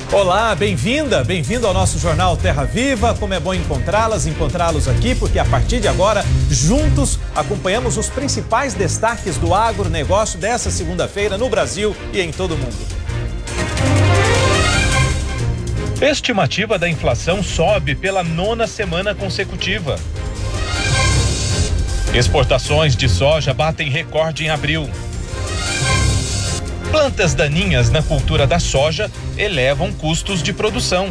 Olá, bem-vinda, bem-vindo ao nosso Jornal Terra Viva. Como é bom encontrá-los aqui, porque a partir de agora, juntos, acompanhamos os principais destaques do agronegócio dessa segunda-feira no Brasil e em todo o mundo. Estimativa da inflação sobe pela 9ª semana consecutiva. Exportações de soja batem recorde em abril. Plantas daninhas na cultura da soja elevam custos de produção.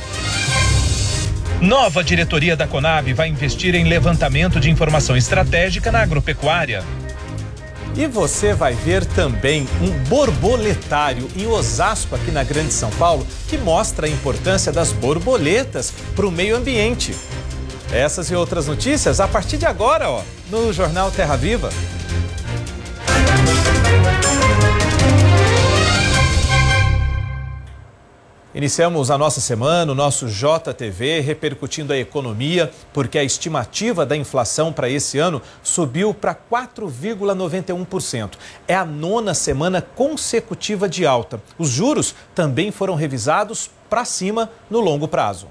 Nova diretoria da Conab vai investir em levantamento de informação estratégica na agropecuária. E você vai ver também um borboletário em Osasco, aqui na Grande São Paulo, que mostra a importância das borboletas para o meio ambiente. Essas e outras notícias a partir de agora, no Jornal Terra Viva. Iniciamos a nossa semana, o nosso JTV, repercutindo a economia, porque a estimativa da inflação para esse ano subiu para 4,91%. É a 9ª semana consecutiva de alta. Os juros também foram revisados para cima no longo prazo.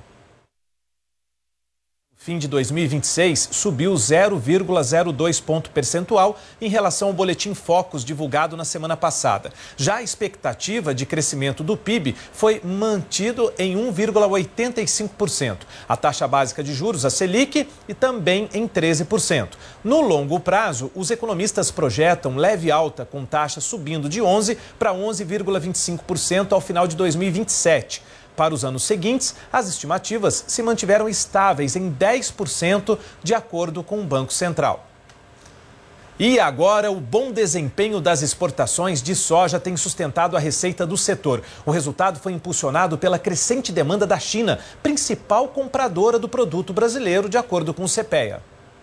Fim de 2026 subiu 0,02 ponto percentual em relação ao boletim Focus divulgado na semana passada. Já a expectativa de crescimento do PIB foi mantido em 1,85%. A taxa básica de juros, a Selic, e também em 13%. No longo prazo, os economistas projetam leve alta, com taxa subindo de 11% para 11,25% ao final de 2027. Para os anos seguintes, as estimativas se mantiveram estáveis em 10%, de acordo com o Banco Central. E agora, o bom desempenho das exportações de soja tem sustentado a receita do setor. O resultado foi impulsionado pela crescente demanda da China, principal compradora do produto brasileiro, de acordo com o CPEA.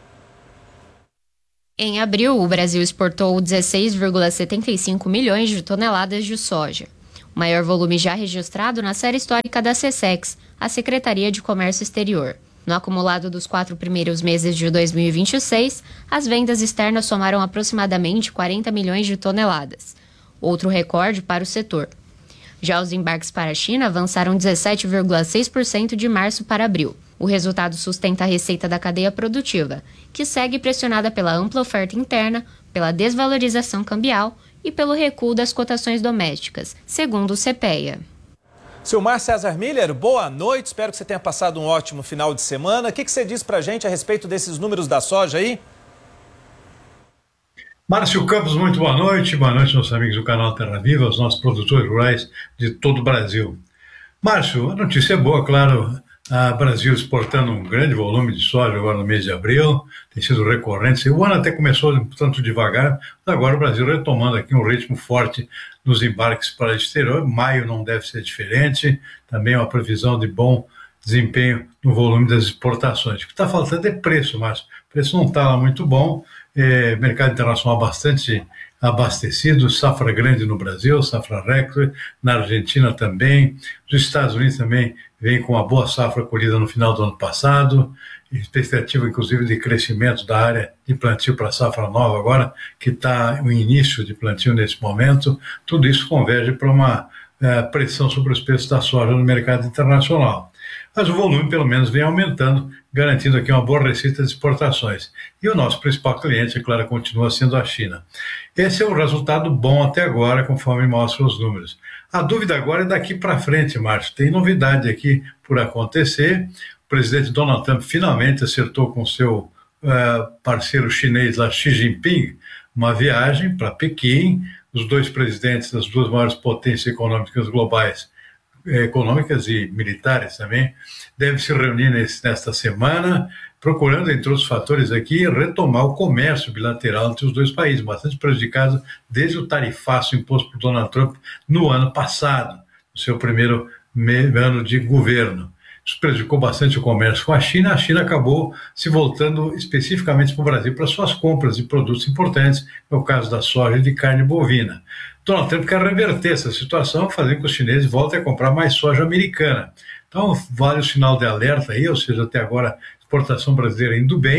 Em abril, o Brasil exportou 16,75 milhões de toneladas de soja. O maior volume já registrado na série histórica da SECEX, a Secretaria de Comércio Exterior. No acumulado dos 4 primeiros meses de 2026, as vendas externas somaram aproximadamente 40 milhões de toneladas, outro recorde para o setor. Já os embarques para a China avançaram 17,6% de março para abril. O resultado sustenta a receita da cadeia produtiva, que segue pressionada pela ampla oferta interna, pela desvalorização cambial e pelo recuo das cotações domésticas, segundo o CPEA. Silmar César Miller, boa noite. Espero que você tenha passado um ótimo final de semana. O que você diz pra gente a respeito desses números da soja aí? Márcio Campos, muito boa noite. Boa noite, nossos amigos do canal Terra Viva, os nossos produtores rurais de todo o Brasil. Márcio, a notícia é boa, claro. O Brasil exportando um grande volume de soja agora no mês de abril, tem sido recorrente. O ano até começou um tanto devagar, mas agora o Brasil retomando aqui um ritmo forte nos embarques para o exterior. Maio não deve ser diferente, também uma previsão de bom desempenho no volume das exportações. O que está faltando é preço, Márcio. O preço não está lá muito bom, mercado internacional bastante abastecido, safra grande no Brasil, safra recorde, na Argentina também, nos Estados Unidos também vem com uma boa safra colhida no final do ano passado, expectativa inclusive de crescimento da área de plantio para a safra nova agora, que está no início de plantio nesse momento. Tudo isso converge para uma pressão sobre os preços da soja no mercado internacional. Mas o volume pelo menos vem aumentando, garantindo aqui uma boa receita de exportações. E o nosso principal cliente, é claro, continua sendo a China. Esse é um resultado bom até agora, conforme mostram os números. A dúvida agora é daqui para frente, Márcio. Tem novidade aqui por acontecer. O presidente Donald Trump finalmente acertou com seu parceiro chinês, lá, Xi Jinping, uma viagem para Pequim. Os dois presidentes das duas maiores potências econômicas globais, econômicas e militares também, devem se reunir nesta semana, procurando, entre outros fatores aqui, retomar o comércio bilateral entre os dois países, bastante prejudicado desde o tarifaço imposto por Donald Trump no ano passado, no seu primeiro ano de governo. Isso prejudicou bastante o comércio com a China. A China acabou se voltando especificamente para o Brasil para suas compras de produtos importantes, no caso da soja e de carne bovina. Donald Trump quer reverter essa situação, fazendo com que os chineses voltem a comprar mais soja americana. Então, vale o sinal de alerta aí, ou seja, até agora, exportação brasileira indo bem,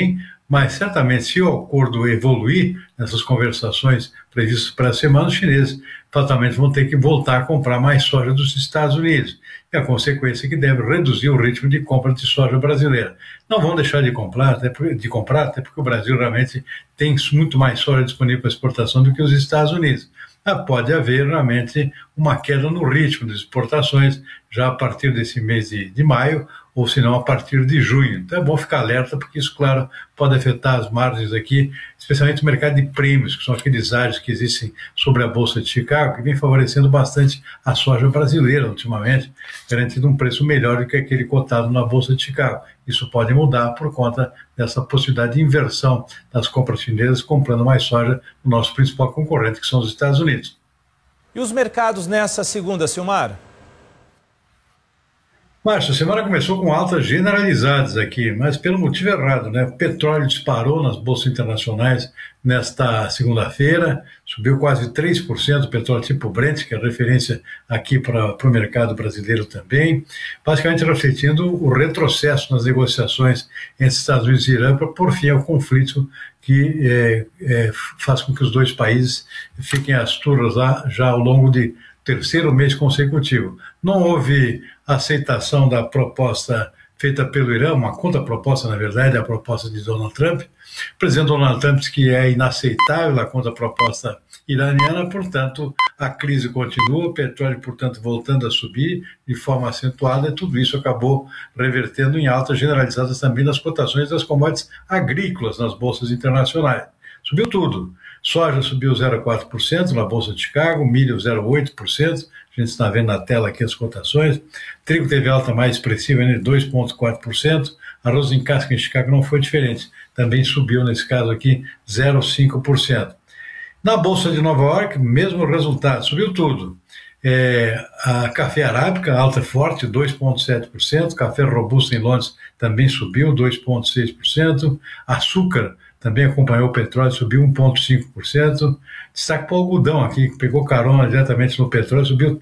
mas certamente se o acordo evoluir nessas conversações previstas para a semana, os chineses fatalmente vão ter que voltar a comprar mais soja dos Estados Unidos. E a consequência é que deve reduzir o ritmo de compra de soja brasileira. Não vão deixar de comprar, até porque o Brasil realmente tem muito mais soja disponível para exportação do que os Estados Unidos. Mas pode haver realmente uma queda no ritmo das exportações já a partir desse mês de maio, ou se não a partir de junho. Então é bom ficar alerta, porque isso, claro, pode afetar as margens aqui, especialmente o mercado de prêmios, que são aqueles áreas que existem sobre a Bolsa de Chicago, que vem favorecendo bastante a soja brasileira ultimamente, garantindo um preço melhor do que aquele cotado na Bolsa de Chicago. Isso pode mudar por conta dessa possibilidade de inversão das compras chinesas, comprando mais soja no nosso principal concorrente, que são os Estados Unidos. E os mercados nessa segunda, Silmar? Márcio, a semana começou com altas generalizadas aqui, mas pelo motivo errado, né? O petróleo disparou nas bolsas internacionais nesta segunda-feira, subiu quase 3%, o petróleo tipo Brent, que é referência aqui para o mercado brasileiro também, basicamente refletindo o retrocesso nas negociações entre Estados Unidos e Irã para pôr fim ao conflito que faz com que os dois países fiquem às turras lá já ao longo de terceiro mês consecutivo. Não houve aceitação da proposta feita pelo Irã, uma contraproposta, na verdade, a proposta de Donald Trump. O presidente Donald Trump diz que é inaceitável a contraproposta iraniana, portanto, a crise continua, o petróleo, portanto, voltando a subir de forma acentuada, e tudo isso acabou revertendo em altas generalizadas também nas cotações das commodities agrícolas nas bolsas internacionais. Subiu tudo. Soja subiu 0,4% na Bolsa de Chicago, milho 0,8%, a gente está vendo na tela aqui as cotações. Trigo teve alta mais expressiva, de 2,4%. Arroz em casca em Chicago não foi diferente, também subiu nesse caso aqui 0,5%. Na Bolsa de Nova York, mesmo resultado, subiu tudo. A café arábica, alta forte, 2,7%. Café robusto em Londres também subiu, 2,6%. Açúcar também acompanhou o petróleo, subiu 1,5%. Destaque para o algodão aqui, que pegou carona diretamente no petróleo, subiu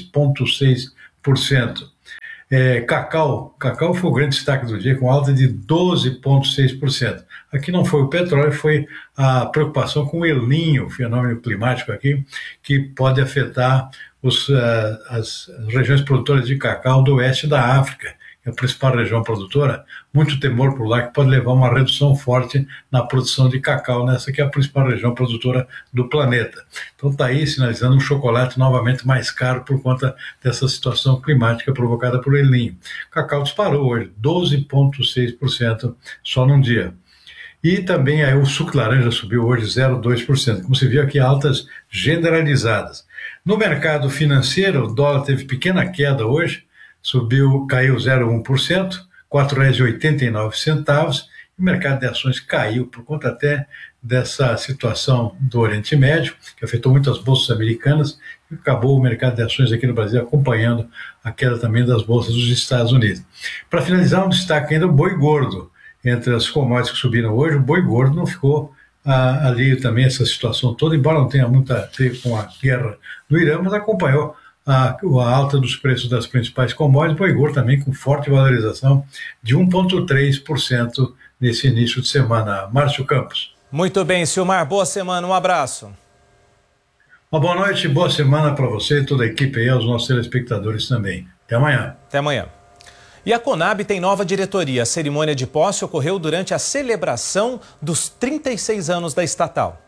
3,6%. Cacau foi o grande destaque do dia, com alta de 12,6%. Aqui não foi o petróleo, foi a preocupação com o El Niño, o fenômeno climático aqui, que pode afetar as regiões produtoras de cacau do oeste da África, que é a principal região produtora. Muito temor por lá, que pode levar a uma redução forte na produção de cacau, nessa que é a principal região produtora do planeta. Então está aí sinalizando um chocolate novamente mais caro por conta dessa situação climática provocada por El Niño. O cacau disparou hoje, 12,6% só num dia. E também aí o suco de laranja subiu hoje 0,2%. Como se viu aqui, altas generalizadas. No mercado financeiro, o dólar teve pequena queda hoje, caiu 0,1%, R$ 4,89. O mercado de ações caiu por conta até dessa situação do Oriente Médio, que afetou muitas bolsas americanas, e acabou o mercado de ações aqui no Brasil acompanhando a queda também das bolsas dos Estados Unidos. Para finalizar, um destaque ainda, o boi gordo. Entre as commodities que subiram hoje, o boi gordo não ficou ali também essa situação toda, embora não tenha muito a ver com a guerra do Irã, mas acompanhou a alta dos preços das principais commodities. O boi gordo também com forte valorização de 1,3% nesse início de semana. Márcio Campos. Muito bem, Silmar, boa semana, um abraço. Uma boa noite, boa semana para você e toda a equipe e aos nossos telespectadores também. Até amanhã. Até amanhã. E a Conab tem nova diretoria. A cerimônia de posse ocorreu durante a celebração dos 36 anos da estatal.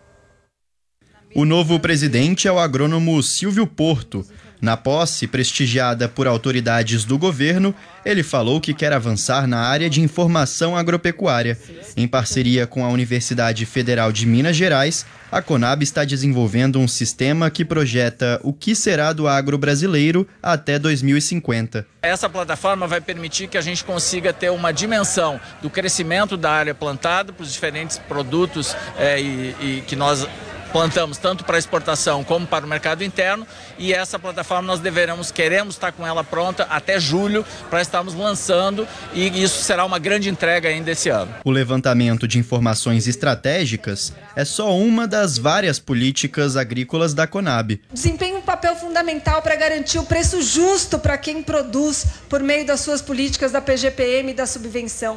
O novo presidente é o agrônomo Silvio Porto. Na posse, prestigiada por autoridades do governo, ele falou que quer avançar na área de informação agropecuária. Em parceria com a Universidade Federal de Minas Gerais, a Conab está desenvolvendo um sistema que projeta o que será do agro brasileiro até 2050. Essa plataforma vai permitir que a gente consiga ter uma dimensão do crescimento da área plantada para os diferentes produtos e que nós plantamos tanto para exportação como para o mercado interno, e essa plataforma nós queremos estar com ela pronta até julho para estarmos lançando, e isso será uma grande entrega ainda esse ano. O levantamento de informações estratégicas é só uma das várias políticas agrícolas da Conab. Desempenha um papel fundamental para garantir o preço justo para quem produz por meio das suas políticas da PGPM e da subvenção,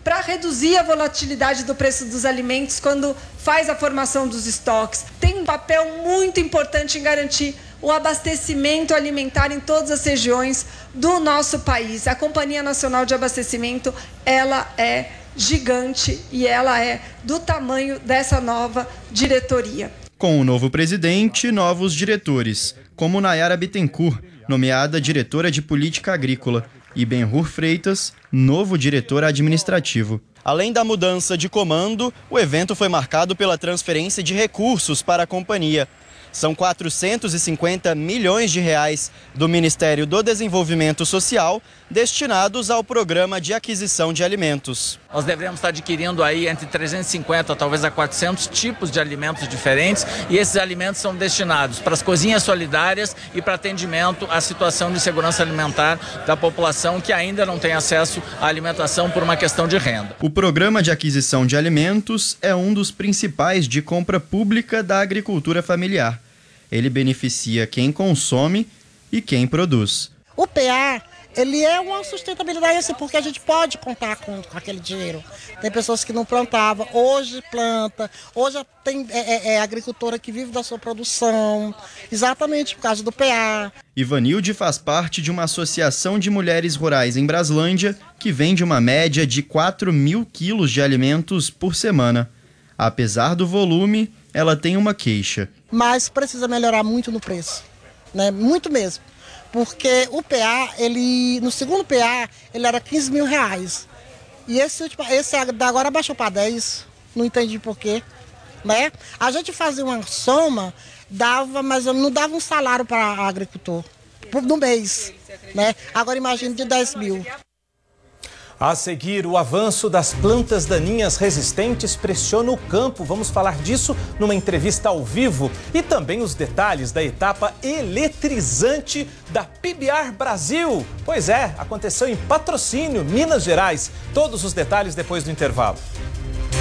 para reduzir a volatilidade do preço dos alimentos quando faz a formação dos estoques. Tem um papel muito importante em garantir o abastecimento alimentar em todas as regiões do nosso país. A Companhia Nacional de Abastecimento, ela é gigante e ela é do tamanho dessa nova diretoria. Com o novo presidente, novos diretores, como Nayara Bittencourt, nomeada diretora de Política Agrícola, e Benhur Freitas, novo diretor administrativo. Além da mudança de comando, o evento foi marcado pela transferência de recursos para a companhia. São 450 milhões de reais do Ministério do Desenvolvimento Social destinados ao programa de aquisição de alimentos. Nós devemos estar adquirindo aí entre 350 talvez a 400 tipos de alimentos diferentes e esses alimentos são destinados para as cozinhas solidárias e para atendimento à situação de segurança alimentar da população que ainda não tem acesso à alimentação por uma questão de renda. O programa de aquisição de alimentos é um dos principais de compra pública da agricultura familiar. Ele beneficia quem consome e quem produz. O PA, ele é uma sustentabilidade assim, porque a gente pode contar com aquele dinheiro. Tem pessoas que não plantavam, hoje planta, hoje tem agricultora que vive da sua produção, exatamente por causa do PA. Ivanilde faz parte de uma associação de mulheres rurais em Braslândia que vende uma média de 4.000 quilos de alimentos por semana. Apesar do volume, ela tem uma queixa. Mas precisa melhorar muito no preço, né? Muito mesmo. Porque o PA, no segundo PA, ele era 15 mil reais. E esse agora baixou para 10, não entendi por quê, né? A gente fazia uma soma, mas não dava um salário para agricultor no mês, né? Agora imagine de 10 mil. A seguir, o avanço das plantas daninhas resistentes pressiona o campo. Vamos falar disso numa entrevista ao vivo. E também os detalhes da etapa eletrizante da PBR Brasil. Pois é, aconteceu em Patrocínio, Minas Gerais. Todos os detalhes depois do intervalo.